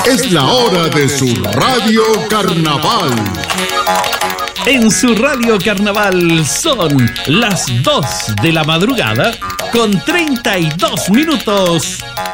Es la hora de su Radio Carnaval. En su Radio Carnaval son las 2 de la madrugada con 32 minutos.